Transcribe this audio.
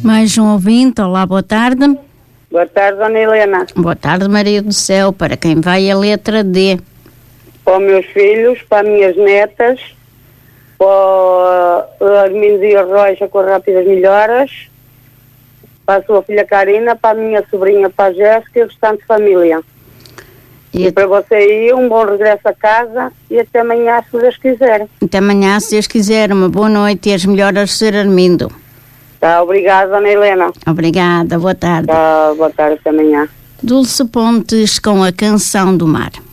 Mais um ouvinte, olá, boa tarde. Boa tarde, Dona Helena. Boa tarde, Maria do Céu. Para quem vai a letra D? Para os meus filhos, para as minhas netas, para o Armindo e a Rocha com as rápidas melhoras, para a sua filha Karina, para a minha sobrinha, para a Jéssica e o restante família. E para você aí, um bom regresso a casa e até amanhã, se Deus quiser. Até amanhã, se Deus quiser. Uma boa noite e as melhoras, Sr. Armindo. Tá, obrigada, Dona Helena. Obrigada, boa tarde. Tá, boa tarde, até amanhã. Dulce Pontes com a Canção do Mar.